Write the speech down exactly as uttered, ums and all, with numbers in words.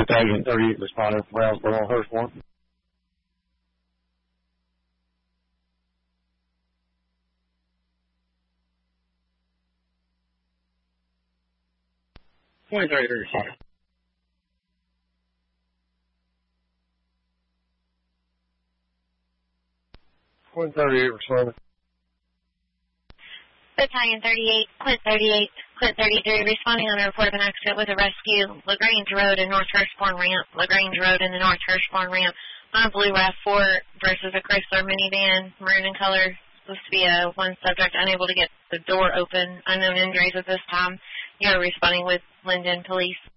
fifth Agent thirty-eight responding from Brownsboro on Hurst one. twenty thirty-three responding. twenty thirty-eight responding. Battalion thirty-eight, Clint thirty-eight, Clint thirty-three, responding on a report of an accident with a rescue, LaGrange Road and North Hirschborn Ramp, LaGrange Road and the North Hirschborn Ramp, on a blue RAV four versus a Chrysler minivan, maroon in color, supposed to be a one subject unable to get the door open, unknown injuries at this time. You're responding with Linden Police.